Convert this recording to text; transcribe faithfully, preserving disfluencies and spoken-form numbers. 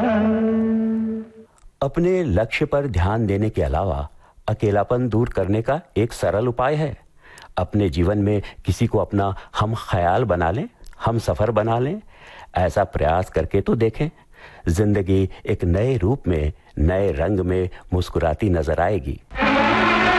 अपने लक्ष्य पर ध्यान देने के अलावा अकेलापन दूर करने का एक सरल उपाय है। अपने जीवन में किसी को अपना हम ख्याल बना लें, हम सफर बना लें। ऐसा प्रयास करके तो देखें, जिंदगी एक नए रूप में, नए रंग में मुस्कुराती नजर आएगी।